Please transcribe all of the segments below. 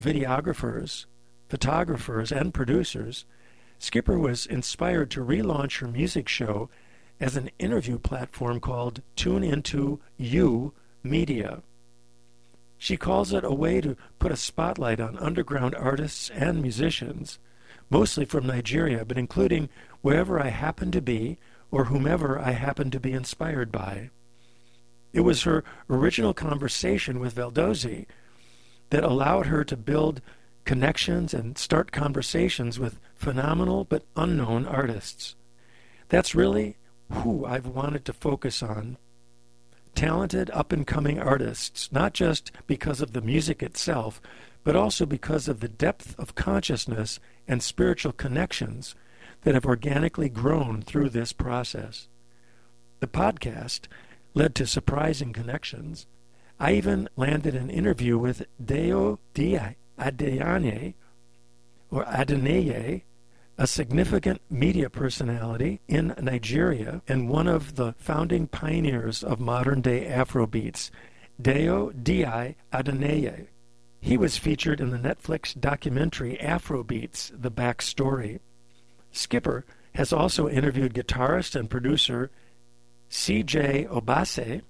videographers, photographers, and producers, Skipper was inspired to relaunch her music show as an interview platform called Tune Into You Media. She calls it a way to put a spotlight on underground artists and musicians, mostly from Nigeria, but including wherever I happen to be or whomever I happen to be inspired by. It was her original conversation with Veldozi that allowed her to build connections and start conversations with phenomenal but unknown artists. That's really who I've wanted to focus on. Talented, up-and-coming artists, not just because of the music itself, but also because of the depth of consciousness and spiritual connections that have organically grown through this process. The podcast led to surprising connections. I even landed an interview with Deo Adeyeye, a significant media personality in Nigeria and one of the founding pioneers of modern-day Afrobeats, Deo Adeyeye. He was featured in the Netflix documentary Afrobeats, The Backstory. Skipper has also interviewed guitarist and producer C.J. Obasi,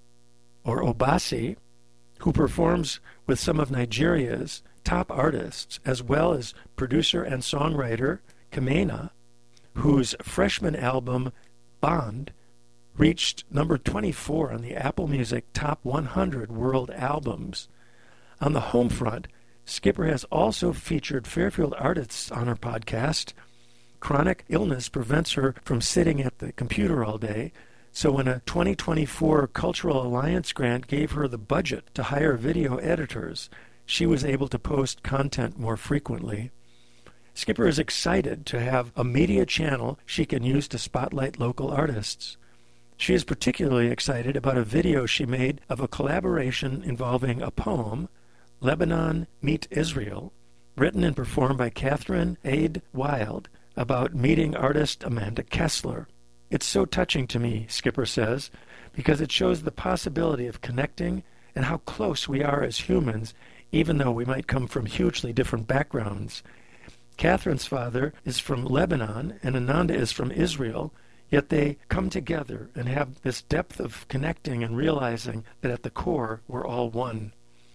who performs with some of Nigeria's top artists, as well as producer and songwriter Kamena, whose freshman album Bond reached number 24 on the Apple Music Top 100 World Albums. On the home front, Skipper has also featured Fairfield artists on her podcast. Chronic illness prevents her from sitting at the computer all day, so when a 2024 Cultural Alliance grant gave her the budget to hire video editors, she was able to post content more frequently. Skipper is excited to have a media channel she can use to spotlight local artists. She is particularly excited about a video she made of a collaboration involving a poem, Lebanon Meet Israel, written and performed by Catherine Ade Wild, about meeting artist Amanda Kessler. It's so touching to me, Skipper says, because it shows the possibility of connecting and how close we are as humans, even though we might come from hugely different backgrounds. Catherine's father is from Lebanon and Ananda is from Israel, yet they come together and have this depth of connecting and realizing that at the core we're all one.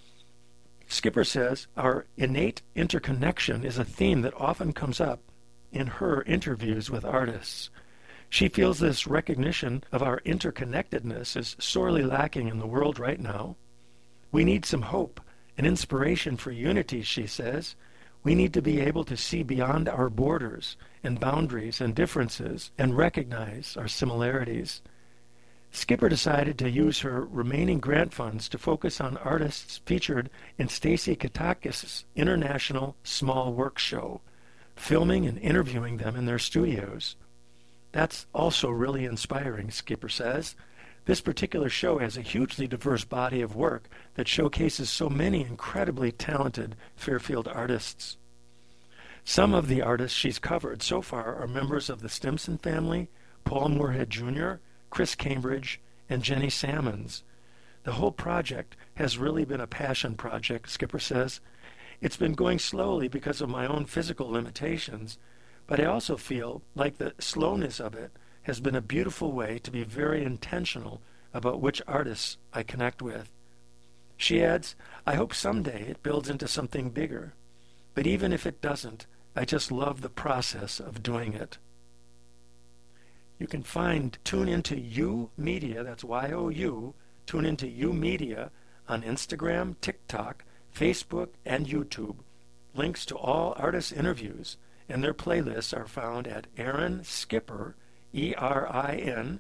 Skipper says our innate interconnection is a theme that often comes up in her interviews with artists. She feels this recognition of our interconnectedness is sorely lacking in the world right now. We need some hope and inspiration for unity, she says. We need to be able to see beyond our borders and boundaries and differences and recognize our similarities. Skipper decided to use her remaining grant funds to focus on artists featured in Stacy Katakis' International Small Work Show, filming and interviewing them in their studios. That's also really inspiring, Skipper says. This particular show has a hugely diverse body of work that showcases so many incredibly talented Fairfield artists. Some of the artists she's covered so far are members of the Stimson family, Paul Moorhead Jr., Chris Cambridge, and Jenny Sammons. The whole project has really been a passion project, Skipper says. It's been going slowly because of my own physical limitations, but I also feel like the slowness of it has been a beautiful way to be very intentional about which artists I connect with. She adds, I hope someday it builds into something bigger, but even if it doesn't, I just love the process of doing it. You can find Tune Into You Media, that's Y-O-U, Tune Into You Media on Instagram, TikTok, Facebook, and YouTube. Links to all artist interviews and their playlists are found at Erin Skipper, E-R-I-N,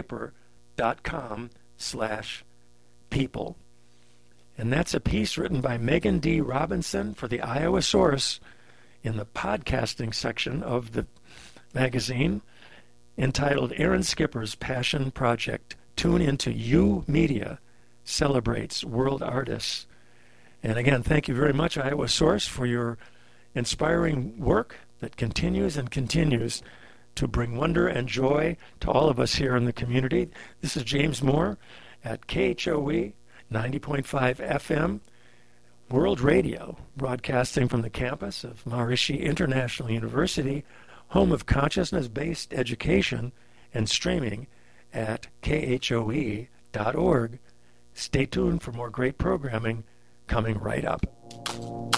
skipper.com/people. And that's a piece written by Megan D. Robinson for the Iowa Source in the podcasting section of the magazine, entitled Erin Skipper's Passion Project, Tune Into You Media Celebrates World Artists. And again, thank you very much, Iowa Source, for your inspiring work that continues and continues to bring wonder and joy to all of us here in the community. This is James Moore at KHOE 90.5 FM. World Radio, broadcasting from the campus of Maharishi International University, home of consciousness-based education, and streaming at khoe.org. Stay tuned for more great programming coming right up.